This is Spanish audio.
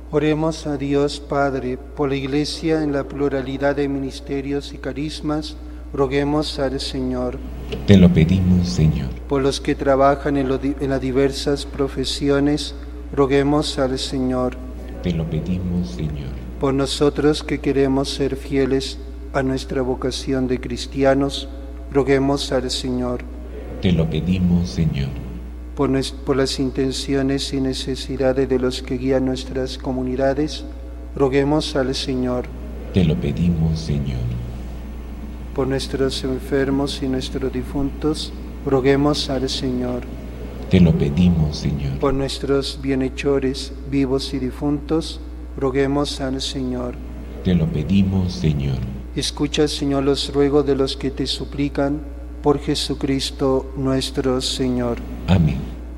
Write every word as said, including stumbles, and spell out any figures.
Oremos a Dios Padre, por la Iglesia en la pluralidad de ministerios y carismas, roguemos al Señor. Te lo pedimos, Señor. Por los que trabajan en, lo, en las diversas profesiones, roguemos al Señor. Te lo pedimos, Señor. Por nosotros que queremos ser fieles a nuestra vocación de cristianos, roguemos al Señor. Te lo pedimos, Señor. Por, por las intenciones y necesidades de los que guían nuestras comunidades, roguemos al Señor. Te lo pedimos, Señor. Por nuestros enfermos y nuestros difuntos, roguemos al Señor. Te lo pedimos, Señor. Por nuestros bienhechores, vivos y difuntos, roguemos al Señor. Te lo pedimos, Señor. Escucha, Señor, los ruegos de los que te suplican, por Jesucristo nuestro Señor. Amén.